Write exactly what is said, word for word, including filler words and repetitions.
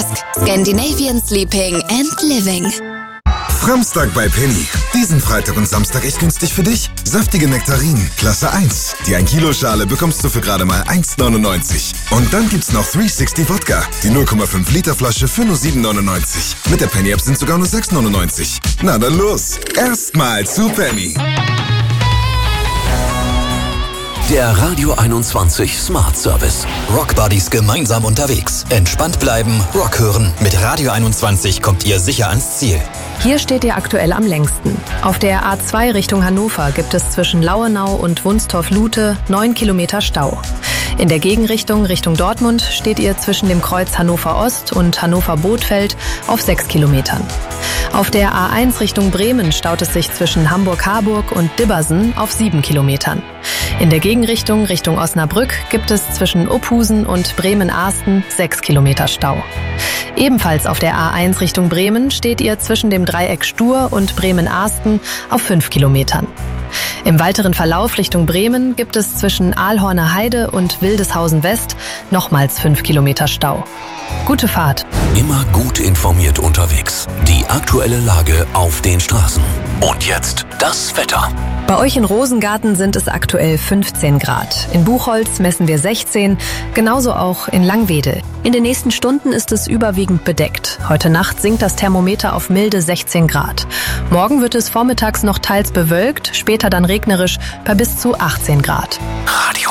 Trask. Scandinavian Sleeping and Living. Framstag bei Penny. Diesen Freitag und Samstag echt günstig für dich. Saftige Nektarinen, Klasse eins. Die ein Kilo Schale bekommst du für gerade mal eins neunundneunzig. Und dann gibt's noch dreihundertsechzig Wodka. Die null Komma fünf Liter Flasche für nur sieben neunundneunzig. Mit der Penny App sind sogar nur sechs neunundneunzig. Na dann los. Erstmal zu Penny. Der Radio einundzwanzig Smart Service. Rock Buddies gemeinsam unterwegs. Entspannt bleiben, Rock hören. Mit Radio einundzwanzig kommt ihr sicher ans Ziel. Hier steht ihr aktuell am längsten. Auf der A zwei Richtung Hannover gibt es zwischen Lauenau und Wunstorf-Lute neun Kilometer Stau. In der Gegenrichtung Richtung Dortmund steht ihr zwischen dem Kreuz Hannover Ost und Hannover Bothfeld auf sechs Kilometern. Auf der A eins Richtung Bremen staut es sich zwischen Hamburg-Harburg und Dibbersen auf sieben Kilometern. In der Gegenrichtung Richtung Osnabrück gibt es zwischen Uphusen und Bremen-Ahsten sechs Kilometer Stau. Ebenfalls auf der A eins Richtung Bremen steht ihr zwischen dem Dreieck Stur und Bremen-Ahsten auf fünf Kilometern. Im weiteren Verlauf Richtung Bremen gibt es zwischen Aalhorner Heide und Wildeshausen West nochmals fünf Kilometer Stau. Gute Fahrt. Immer gut informiert unterwegs. Die aktuelle Lage auf den Straßen. Und jetzt das Wetter. Bei euch in Rosengarten sind es aktuell fünfzehn Grad. In Buchholz messen wir sechzehn, genauso auch in Langwedel. In den nächsten Stunden ist es überwiegend bedeckt. Heute Nacht sinkt das Thermometer auf milde sechzehn Grad. Morgen wird es vormittags noch teils bewölkt, später dann regnerisch bei bis zu achtzehn Grad. Radio